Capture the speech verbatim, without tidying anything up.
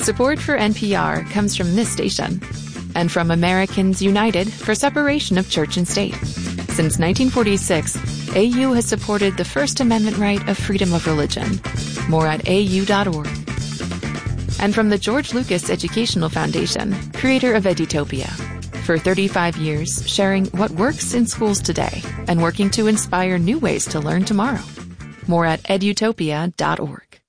Support for N P R comes from this station and from Americans United for Separation of Church and State. Since nineteen forty-six, A U has supported the First Amendment right of freedom of religion. More at A U dot org. And from the George Lucas Educational Foundation, creator of Edutopia. For thirty-five years, sharing what works in schools today and working to inspire new ways to learn tomorrow. More at edutopia dot org.